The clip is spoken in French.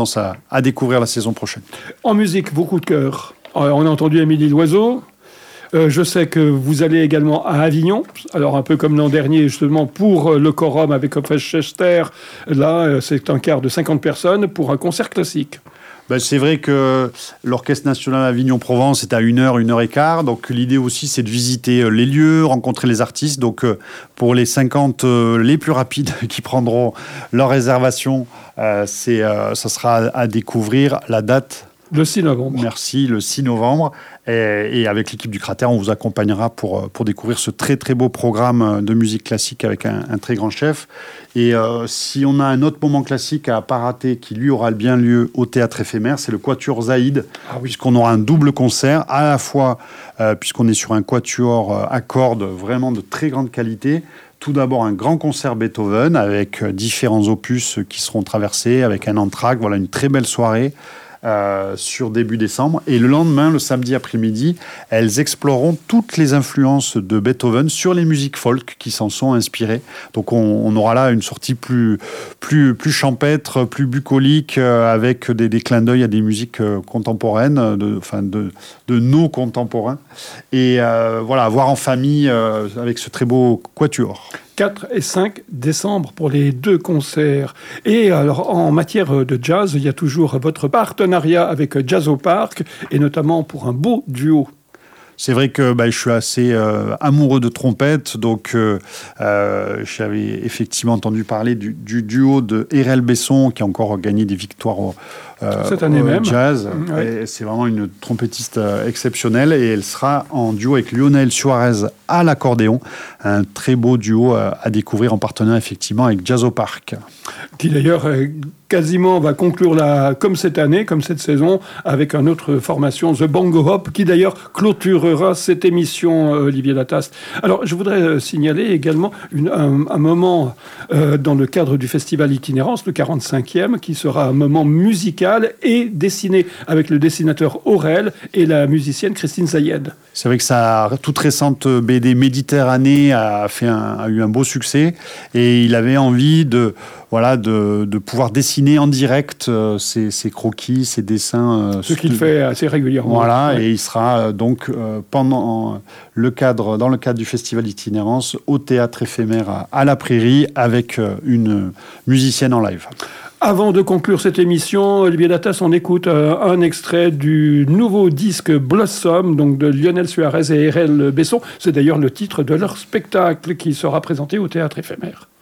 à découvrir la saison prochaine. En musique, vos coups de cœur. On a entendu Émilie Loiseau. Je sais que vous allez également à Avignon, alors un peu comme l'an dernier justement pour le quorum avec Chester. Là, c'est un quart de 50 personnes pour un concert classique. C'est vrai que l'Orchestre national Avignon-Provence est à 1h, 1h15. Donc l'idée aussi, c'est de visiter les lieux, rencontrer les artistes. Donc pour les 50 les plus rapides qui prendront leur réservation, ça sera à découvrir. La date, le 6 novembre. Merci, le 6 novembre. Et avec l'équipe du Cratère, on vous accompagnera pour découvrir ce très très beau programme de musique classique avec un très grand chef. Et si on a un autre moment classique à pas rater qui lui aura bien lieu au Théâtre Éphémère, c'est le Quatuor Zaïd, puisqu'on aura un double concert, à la fois puisqu'on est sur un quatuor à cordes vraiment de très grande qualité. Tout d'abord, un grand concert Beethoven avec différents opus qui seront traversés, avec un entracte, voilà une très belle soirée. Sur début décembre. Et le lendemain, le samedi après-midi, elles exploreront toutes les influences de Beethoven sur les musiques folk qui s'en sont inspirées. Donc on aura là une sortie plus champêtre, plus bucolique, avec des clins d'œil à des musiques contemporaines, de nos contemporains. Et voilà, à voir en famille avec ce très beau quatuor. 4 et 5 décembre pour les deux concerts. Et alors, en matière de jazz, il y a toujours votre partenariat avec Jazz au Parc, et notamment pour un beau duo. C'est vrai que je suis assez amoureux de trompette, donc j'avais effectivement entendu parler du duo de R.L. Besson, qui a encore gagné des victoires cette année même. Jazz. Et c'est vraiment une trompettiste exceptionnelle, et elle sera en duo avec Lionel Suarez à l'accordéon. Un très beau duo à découvrir en partenariat effectivement avec Jazz au Parc. Qui d'ailleurs quasiment va conclure comme cette année, comme cette saison, avec une autre formation, The Bongo Hop, qui d'ailleurs clôturera cette émission, Olivier Lataste. Alors, je voudrais signaler également un moment dans le cadre du festival Itinérance, le 45e, qui sera un moment musical et dessiné avec le dessinateur Aurel et la musicienne Christine Zayed. C'est vrai que sa toute récente BD Méditerranée a eu un beau succès, et il avait envie de pouvoir dessiner en direct ses croquis, ses dessins. Ce qu'il fait assez régulièrement. Voilà, ouais. Et il sera donc dans le cadre du festival Itinérance au Théâtre Éphémère à la Prairie avec une musicienne en live. Avant de conclure cette émission, Olivier Lataste, on écoute un extrait du nouveau disque Blossom, donc de Lionel Suarez et R.L. Besson. C'est d'ailleurs le titre de leur spectacle qui sera présenté au Théâtre Éphémère.